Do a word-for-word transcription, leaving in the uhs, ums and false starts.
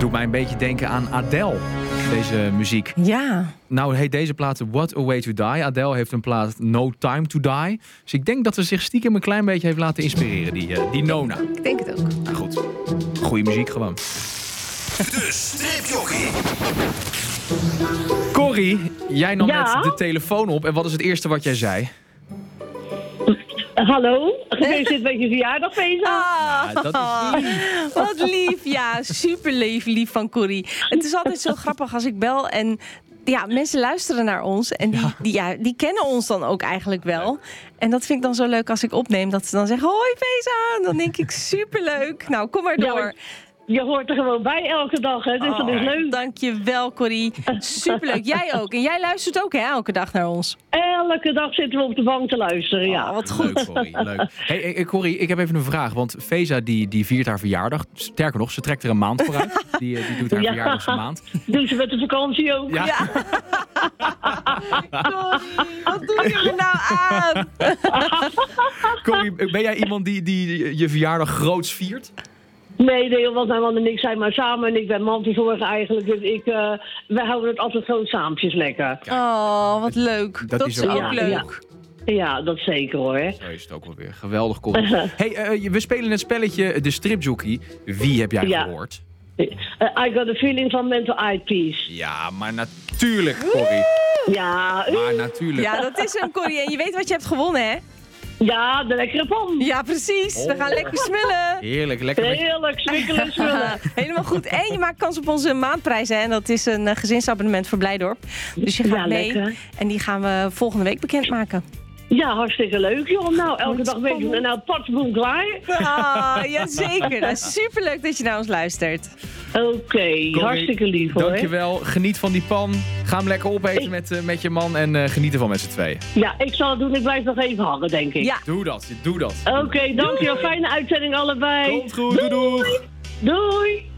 Doet mij een beetje denken aan Adele, deze muziek. Ja. Nou heet deze plaat What a Way to Die. Adele heeft een plaat No Time to Die. Dus ik denk dat ze zich stiekem een klein beetje heeft laten inspireren, die, uh, die Nona. Ik denk het ook. Nou goed, goede muziek gewoon. De stripjockey. Corrie, jij nam Ja? net de telefoon op en wat is het eerste wat jij zei? Hallo, gefeliciteerd met je verjaardag, Feza. Ah, Ja, dat is lief. wat lief. Ja, super lief, lief van Corrie. Het is altijd zo grappig als ik bel en ja, mensen luisteren naar ons. En die, Ja. die, ja, die kennen ons dan ook eigenlijk wel. En dat vind ik dan zo leuk als ik opneem. Dat ze dan zeggen, hoi Feza. Dan denk ik, superleuk. Nou, kom maar Ja, door. maar je hoort er gewoon bij elke dag, hè, dus dat is leuk. Dankjewel, Corrie. Superleuk. Jij ook. En jij luistert ook hè, elke dag naar ons. Elke dag zitten we op de bank te luisteren, ja. Oh, wat goed. Leuk, Corrie, leuk. Hey, hey, Corrie, ik heb even een vraag. Want Feza die, die viert haar verjaardag. Sterker nog, ze trekt er een maand vooruit. Die, die doet haar Ja. verjaardagsmaand. Doen ze met de vakantie ook. Ja. Ja. Corrie, wat doe je er nou aan? Corrie, ben jij iemand die, die je verjaardag groots viert? Nee, nee, want mijn man en ik zijn maar samen en ik ben mantelzorger eigenlijk. Dus ik, uh, wij houden het altijd gewoon saampjes lekker. Oh, wat leuk. Dat Dat, is is ook ook leuk. leuk. Ja, dat zeker hoor. Zo is het ook wel weer. Geweldig, Corrie. Hey, uh, we spelen het spelletje De Stripjockey. Wie heb jij Ja. gehoord? Uh, I got a feeling van Mental Eye Peace. Ja, maar natuurlijk, Corrie. Ja, uh, Maar natuurlijk. Ja, dat is hem, Corrie. En je weet wat je hebt gewonnen, hè? ja, de lekkere pan. Ja, precies. We gaan lekker smullen. Heerlijk, lekker met... Heerlijk, swikkelen, smullen. Helemaal goed. En je maakt kans op onze maandprijs, hè? En dat is een uh, gezinsabonnement voor Blijdorp. Dus je gaat Ja, mee. lekker. En die gaan we volgende week bekendmaken. Ja, hartstikke leuk, joh. Nou, elke Wat dag ben ik spannend. nou patboom klaar. Ah, jazeker. Nou, superleuk dat je naar ons luistert. Oké, Corrie, hartstikke lief hoor. Dankjewel. Geniet van die pan. Ga hem lekker opeten Ik- met, uh, met je man en uh, geniet ervan met z'n tweeën. Ja, ik zal het doen. Ik blijf nog even hangen, denk ik. Ja. Doe dat, doe dat. Oké, dankjewel. Fijne uitzending allebei. Komt goed, doei doei. Doei.